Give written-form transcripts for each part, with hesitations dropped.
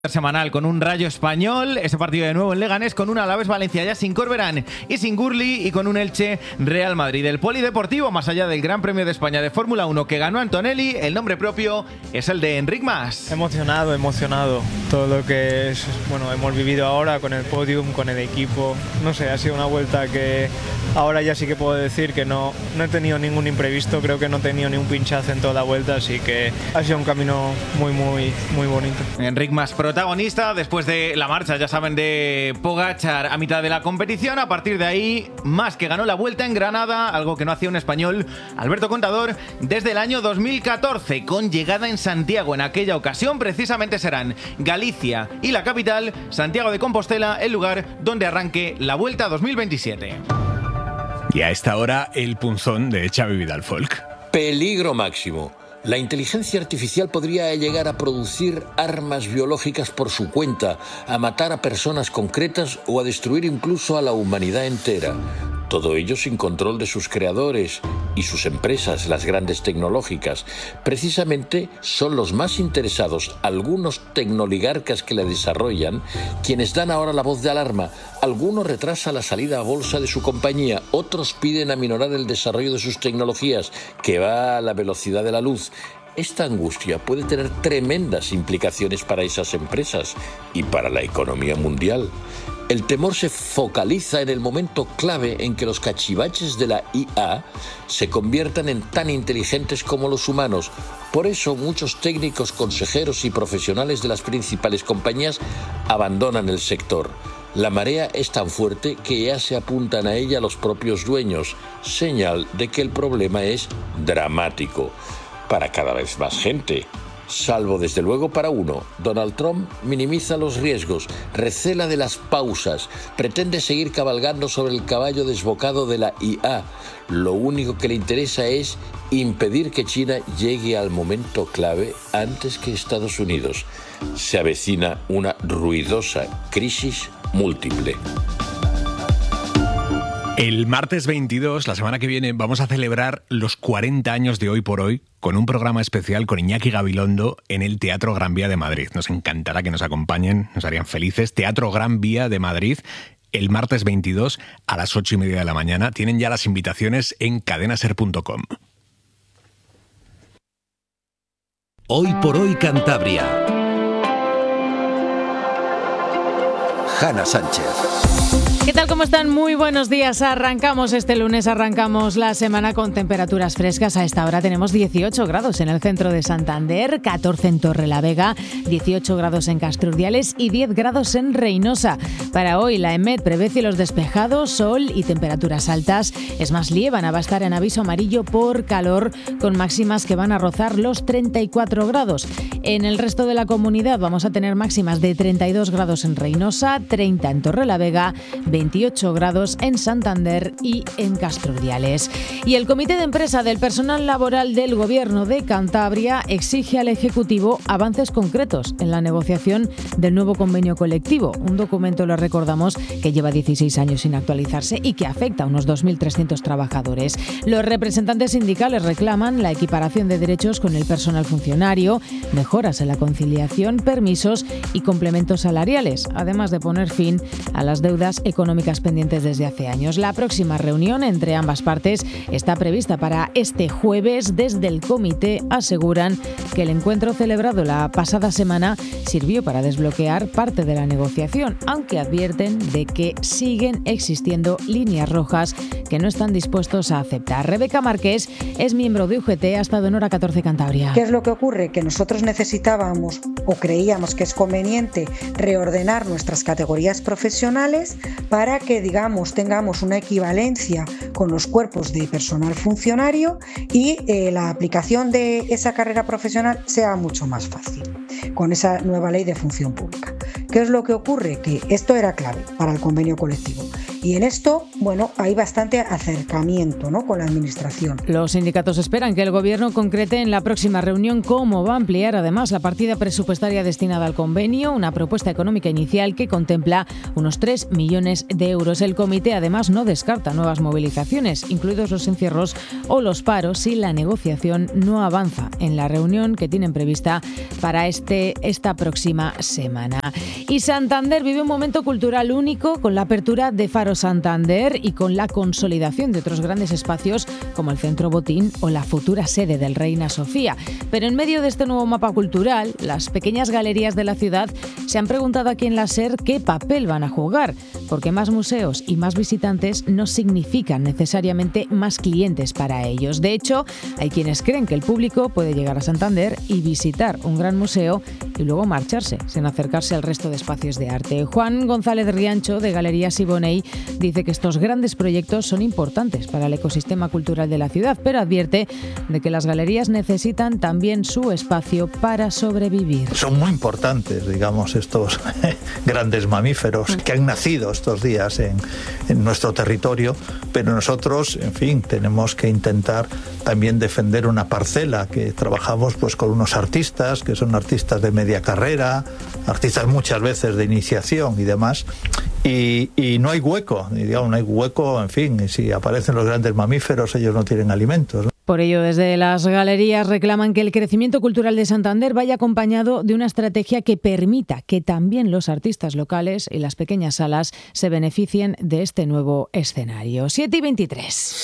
Semanal con un Rayo Español, ese partido de nuevo en Leganés, con un Alavés Valencia ya sin Corberán y sin Gurli, y con un Elche Real Madrid. El polideportivo, más allá del Gran Premio de España de Fórmula 1 que ganó Antonelli, el nombre propio es el de Enric Mas. Emocionado. Todo lo que es, hemos vivido ahora con el podium, con el equipo. No sé, ha sido una vuelta que ahora ya sí que puedo decir que no he tenido ningún imprevisto, creo que no he tenido ni un pinchazo en toda la vuelta, así que ha sido un camino muy bonito. Enric Mas, protagonista después de la marcha, ya saben, de Pogačar a mitad de la competición. A partir de ahí, Mas, que ganó la Vuelta en Granada, algo que no hacía un español, Alberto Contador, desde el año 2014, con llegada en Santiago. En aquella ocasión precisamente serán Galicia y la capital, Santiago de Compostela, el lugar donde arranque la Vuelta 2027. Y a esta hora, el punzón de Xavi Vidal Folk. Peligro máximo. La inteligencia artificial podría llegar a producir armas biológicas por su cuenta, a matar a personas concretas o a destruir incluso a la humanidad entera. Todo ello sin control de sus creadores y sus empresas, las grandes tecnológicas. Precisamente son los más interesados, algunos tecnoligarcas que la desarrollan, quienes dan ahora la voz de alarma. Algunos retrasan la salida a bolsa de su compañía, otros piden aminorar el desarrollo de sus tecnologías, que va a la velocidad de la luz. Esta angustia puede tener tremendas implicaciones para esas empresas y para la economía mundial. El temor se focaliza en el momento clave en que los cachivaches de la IA se conviertan en tan inteligentes como los humanos. Por eso muchos técnicos, consejeros y profesionales de las principales compañías abandonan el sector. La marea es tan fuerte que ya se apuntan a ella los propios dueños, señal de que el problema es dramático para cada vez más gente. Salvo desde luego para uno. Donald Trump minimiza los riesgos, recela de las pausas, pretende seguir cabalgando sobre el caballo desbocado de la IA. Lo único que le interesa es impedir que China llegue al momento clave antes que Estados Unidos. Se avecina una ruidosa crisis múltiple. El martes 22, la semana que viene, vamos a celebrar los 40 años de Hoy por Hoy con un programa especial con Iñaki Gabilondo en el Teatro Gran Vía de Madrid. Nos encantará que nos acompañen, nos harían felices. Teatro Gran Vía de Madrid, el martes 22 a las 8:30 de la mañana. Tienen ya las invitaciones en cadenaser.com. Hoy por Hoy Cantabria. Hanna Sánchez. ¿Qué tal? ¿Cómo están? Muy buenos días. Arrancamos este lunes, arrancamos la semana con temperaturas frescas. A esta hora tenemos 18 grados en el centro de Santander, 14 en Torrelavega, 18 grados en Castrurdiales y 10 grados en Reinosa. Para hoy la EMET prevé cielos despejados, sol y temperaturas altas. Es más, Liébana va a estar en aviso amarillo por calor, con máximas que van a rozar los 34 grados. En el resto de la comunidad vamos a tener máximas de 32 grados en Reinosa, 30 en Torrelavega, 28 grados en Santander y en Castrurdiales. Y el Comité de Empresa del Personal Laboral del Gobierno de Cantabria exige al Ejecutivo avances concretos en la negociación del nuevo convenio colectivo. Un documento, lo recordamos, que lleva 16 años sin actualizarse y que afecta a unos 2.300 trabajadores. Los representantes sindicales reclaman la equiparación de derechos con el personal funcionario, mejoras en la conciliación, permisos y complementos salariales, además de poner fin a las deudas económicas pendientes desde hace años. La próxima reunión entre ambas partes está prevista para este jueves. Desde el comité aseguran que el encuentro celebrado la pasada semana sirvió para desbloquear parte de la negociación, aunque advierten de que siguen existiendo líneas rojas que no están dispuestos a aceptar. Rebeca Márquez es miembro de UGT, ha estado en Hora 14 Cantabria. ¿Qué es lo que ocurre? Que nosotros necesitábamos o creíamos que es conveniente reordenar nuestras categorías profesionales para que, tengamos una equivalencia con los cuerpos de personal funcionario y la aplicación de esa carrera profesional sea mucho más fácil con esa nueva ley de función pública. ¿Qué es lo que ocurre? Que esto era clave para el convenio colectivo Y en esto, bueno, hay bastante acercamiento, ¿no?, con la administración. Los sindicatos esperan que el Gobierno concrete en la próxima reunión cómo va a ampliar además la partida presupuestaria destinada al convenio, una propuesta económica inicial que contempla unos 3 millones de euros. El comité además no descarta nuevas movilizaciones, incluidos los encierros o los paros, si la negociación no avanza en la reunión que tienen prevista para esta próxima semana. Y Santander vive un momento cultural único con la apertura de Faro Santander y con la consolidación de otros grandes espacios como el Centro Botín o la futura sede del Reina Sofía. Pero en medio de este nuevo mapa cultural, las pequeñas galerías de la ciudad se han preguntado aquí en la SER qué papel van a jugar, porque más museos y más visitantes no significan necesariamente más clientes para ellos. De hecho, hay quienes creen que el público puede llegar a Santander y visitar un gran museo y luego marcharse, sin acercarse al resto de espacios de arte. Juan González Riancho, de Galerías Siboney, dice que estos grandes proyectos son importantes para el ecosistema cultural de la ciudad, pero advierte de que las galerías necesitan también su espacio para sobrevivir. Son muy importantes, digamos, estos grandes mamíferos que han nacido estos días en nuestro territorio, pero nosotros, en fin, tenemos que intentar también defender una parcela que trabajamos pues con unos artistas que son artistas de media carrera, artistas muchas veces de iniciación y demás, y no hay hueco, digamos, no hay hueco, en fin, y si aparecen los grandes mamíferos ellos no tienen alimentos, ¿no? Por ello, desde las galerías reclaman que el crecimiento cultural de Santander vaya acompañado de una estrategia que permita que también los artistas locales y las pequeñas salas se beneficien de este nuevo escenario. 7:23.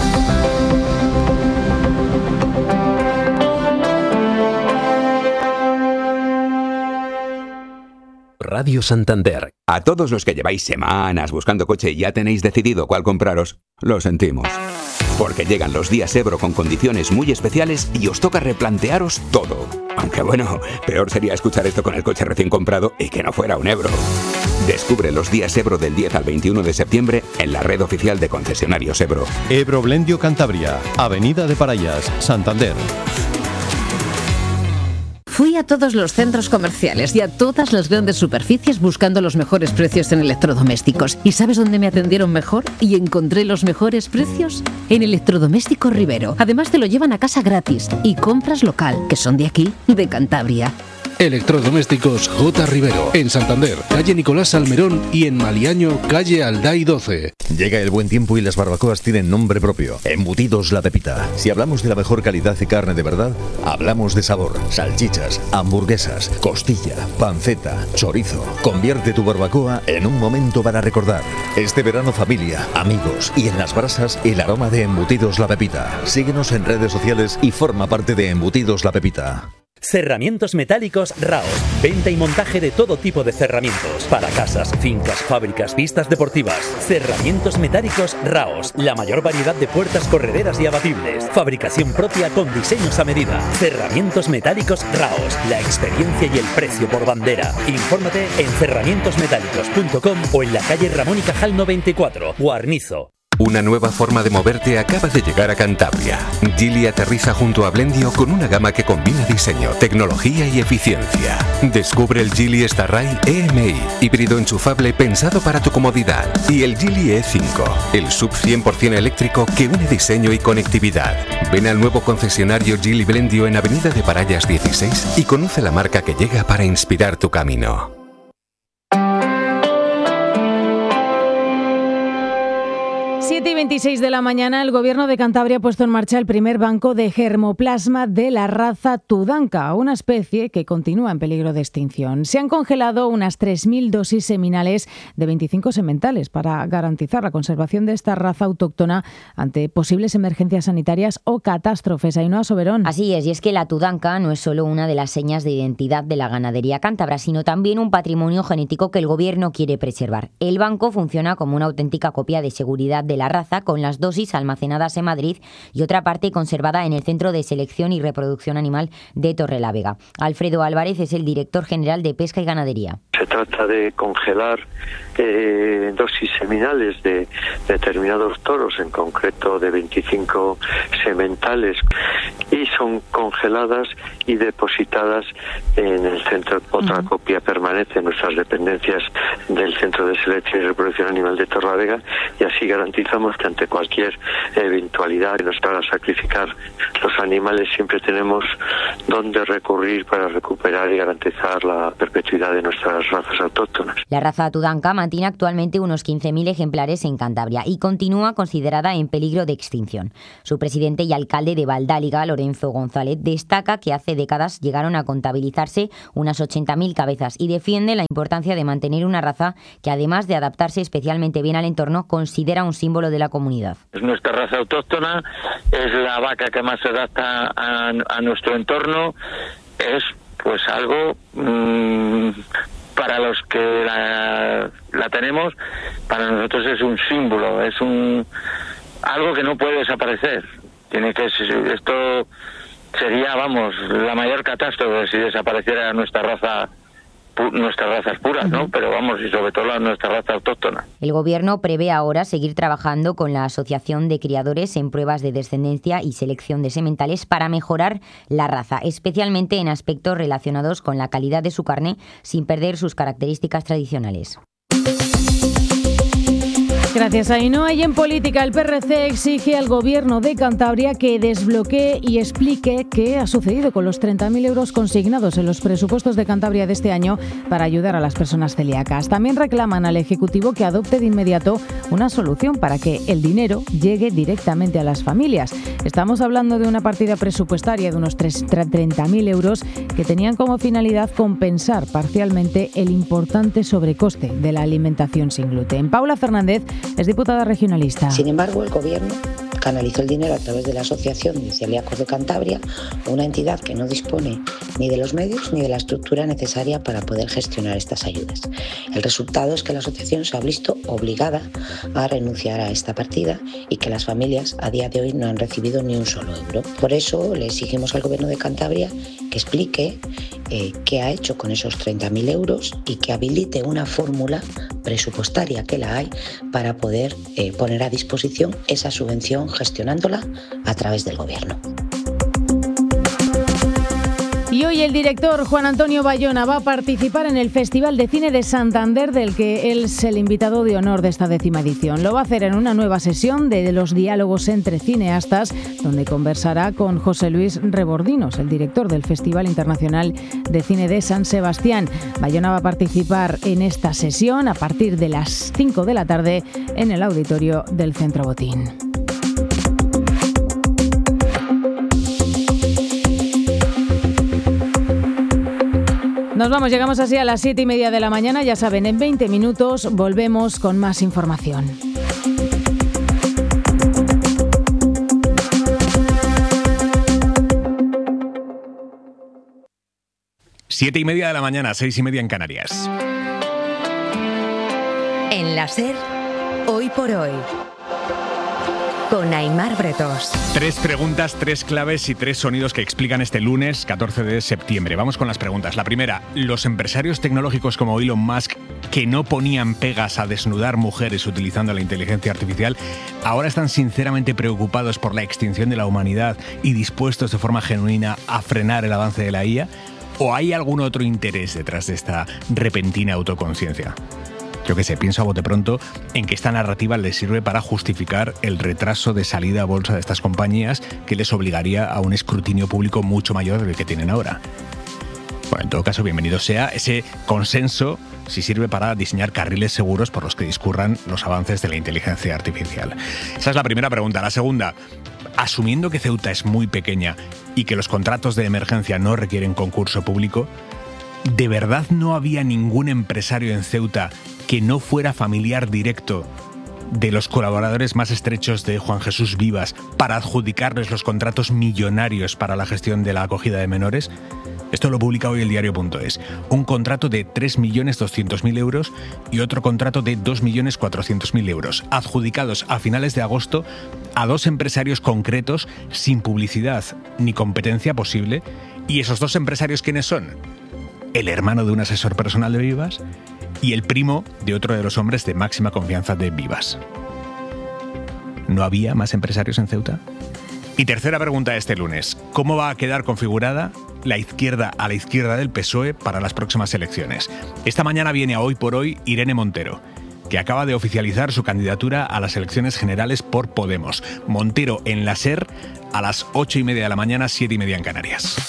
Radio Santander. A todos los que lleváis semanas buscando coche y ya tenéis decidido cuál compraros, lo sentimos. Porque llegan los días Ebro con condiciones muy especiales y os toca replantearos todo. Aunque bueno, peor sería escuchar esto con el coche recién comprado y que no fuera un Ebro. Descubre los días Ebro del 10 al 21 de septiembre en la red oficial de concesionarios Ebro. Ebro Blendio Cantabria, Avenida de Parayas, Santander. Fui a todos los centros comerciales y a todas las grandes superficies buscando los mejores precios en electrodomésticos. ¿Y sabes dónde me atendieron mejor y encontré los mejores precios? En Electrodomésticos Rivero. Además te lo llevan a casa gratis. Y compras local, que son de aquí, de Cantabria. Electrodomésticos J. Rivero, en Santander, calle Nicolás Salmerón, y en Maliaño, calle Alday 12. Llega el buen tiempo y las barbacoas tienen nombre propio. Embutidos La Pepita. Si hablamos de la mejor calidad de carne de verdad, hablamos de sabor, salchichas, hamburguesas, costilla, panceta, chorizo. Convierte tu barbacoa en un momento para recordar. Este verano, familia, amigos y en las brasas, el aroma de Embutidos La Pepita. Síguenos en redes sociales y forma parte de Embutidos La Pepita. Cerramientos metálicos Raos. Venta y montaje de todo tipo de cerramientos. Para casas, fincas, fábricas, pistas deportivas. Cerramientos metálicos Raos. La mayor variedad de puertas correderas y abatibles. Fabricación propia con diseños a medida. Cerramientos metálicos Raos. La experiencia y el precio por bandera. Infórmate en cerramientosmetálicos.com o en la calle Ramón y Cajal 94, Guarnizo. Una nueva forma de moverte acaba de llegar a Cantabria. Geely aterriza junto a Blendio con una gama que combina diseño, tecnología y eficiencia. Descubre el Geely Starray EMI, híbrido enchufable pensado para tu comodidad. Y el Geely E5, el sub 100% eléctrico que une diseño y conectividad. Ven al nuevo concesionario Geely Blendio en Avenida de Parayas 16 y conoce la marca que llega para inspirar tu camino. 7:26 de la mañana, el Gobierno de Cantabria ha puesto en marcha el primer banco de germoplasma de la raza Tudanca, una especie que continúa en peligro de extinción. Se han congelado unas 3.000 dosis seminales de 25 sementales para garantizar la conservación de esta raza autóctona ante posibles emergencias sanitarias o catástrofes. Ainhoa Soberón. Así es, y es que la Tudanca no es solo una de las señas de identidad de la ganadería cántabra, sino también un patrimonio genético que el Gobierno quiere preservar. El banco funciona como una auténtica copia de seguridad de la raza, con las dosis almacenadas en Madrid y otra parte conservada en el Centro de Selección y Reproducción Animal de Torrelavega. Alfredo Álvarez es el director general de Pesca y Ganadería. Se trata de congelar dosis seminales de determinados toros, en concreto de 25 sementales, y y son congeladas y depositadas en el centro. Otra copia permanece en nuestras dependencias del Centro de Selección y Reproducción Animal de Torrelavega, y así garantizamos que ante cualquier eventualidad que nos haga sacrificar los animales siempre tenemos dónde recurrir para recuperar y garantizar la perpetuidad de nuestras razas autóctonas. La raza tudanca mantiene actualmente unos 15.000 ejemplares en Cantabria y continúa considerada en peligro de extinción. Su presidente y alcalde de Valdáliga, Lorenzo González, destaca que hace décadas llegaron a contabilizarse unas 80.000 cabezas y defiende la importancia de mantener una raza que, además de adaptarse especialmente bien al entorno, considera un símbolo de la comunidad. Es nuestra raza autóctona, es la vaca que más se adapta a nuestro entorno, es pues algo para los que la tenemos, para nosotros es un símbolo, es algo que no puede desaparecer. Esto sería, la mayor catástrofe si desapareciera nuestras razas puras, ¿no? Pero y sobre todo nuestra raza autóctona. El gobierno prevé ahora seguir trabajando con la Asociación de Criadores en pruebas de descendencia y selección de sementales para mejorar la raza, especialmente en aspectos relacionados con la calidad de su carne, sin perder sus características tradicionales. Gracias, Ainhoa. Y en política, el PRC exige al Gobierno de Cantabria que desbloquee y explique qué ha sucedido con los 30.000 euros consignados en los presupuestos de Cantabria de este año para ayudar a las personas celíacas. También reclaman al Ejecutivo que adopte de inmediato una solución para que el dinero llegue directamente a las familias. Estamos hablando de una partida presupuestaria de unos 30.000 euros que tenían como finalidad compensar parcialmente el importante sobrecoste de la alimentación sin gluten. Paula Fernández es diputada regionalista. Sin embargo, el Gobierno canalizó el dinero a través de la Asociación de Celíacos de Cantabria, una entidad que no dispone ni de los medios ni de la estructura necesaria para poder gestionar estas ayudas. El resultado es que la asociación se ha visto obligada a renunciar a esta partida y que las familias a día de hoy no han recibido ni un solo euro. Por eso le exigimos al Gobierno de Cantabria que explique qué ha hecho con esos 30.000 euros y que habilite una fórmula presupuestaria, que la hay, para poder poner a disposición esa subvención gestionándola a través del Gobierno. Y hoy el director Juan Antonio Bayona va a participar en el Festival de Cine de Santander, del que él es el invitado de honor de esta 10ª edición. Lo va a hacer en una nueva sesión de los diálogos entre cineastas, donde conversará con José Luis Rebordinos, el director del Festival Internacional de Cine de San Sebastián. Bayona va a participar en esta sesión a partir de las 5 de la tarde en el auditorio del Centro Botín. Nos vamos, llegamos así a las 7:30 de la mañana. Ya saben, en 20 minutos volvemos con más información. Siete y media de la mañana, 6:30 en Canarias. En la SER, hoy por hoy, con Aimar Bretos. 3 preguntas, 3 claves y 3 sonidos que explican este lunes 14 de septiembre. Vamos con las preguntas. La primera, los empresarios tecnológicos como Elon Musk, que no ponían pegas a desnudar mujeres utilizando la inteligencia artificial, ahora están sinceramente preocupados por la extinción de la humanidad y dispuestos de forma genuina a frenar el avance de la IA. ¿O hay algún otro interés detrás de esta repentina autoconciencia? Yo qué sé, pienso a bote pronto en que esta narrativa les sirve para justificar el retraso de salida a bolsa de estas compañías, que les obligaría a un escrutinio público mucho mayor del que tienen ahora. Bueno, en todo caso, bienvenido sea ese consenso si sirve para diseñar carriles seguros por los que discurran los avances de la inteligencia artificial. Esa es la primera pregunta. La segunda, asumiendo que Ceuta es muy pequeña y que los contratos de emergencia no requieren concurso público, ¿de verdad no había ningún empresario en Ceuta que no fuera familiar directo de los colaboradores más estrechos de Juan Jesús Vivas para adjudicarles los contratos millonarios para la gestión de la acogida de menores? Esto lo publica hoy el diario.es. Un contrato de 3.200.000 euros y otro contrato de 2.400.000 euros, adjudicados a finales de agosto a 2 empresarios concretos sin publicidad ni competencia posible. ¿Y esos 2 empresarios quiénes son? El hermano de un asesor personal de Vivas y el primo de otro de los hombres de máxima confianza de Vivas. ¿No había más empresarios en Ceuta? Y tercera pregunta de este lunes. ¿Cómo va a quedar configurada la izquierda a la izquierda del PSOE para las próximas elecciones? Esta mañana viene a Hoy por Hoy Irene Montero, que acaba de oficializar su candidatura a las elecciones generales por Podemos. Montero en la SER a las 8:30 de la mañana, 7:30 en Canarias.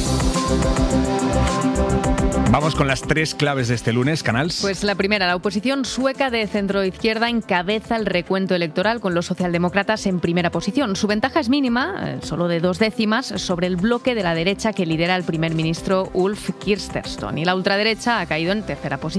Vamos con las 3 claves de este lunes, Canals. Pues la primera, la oposición sueca de centro-izquierda encabeza el recuento electoral con los socialdemócratas en primera posición. Su ventaja es mínima, solo de 2 décimas, sobre el bloque de la derecha que lidera el primer ministro Ulf Kristersson. Y la ultraderecha ha caído en tercera posición.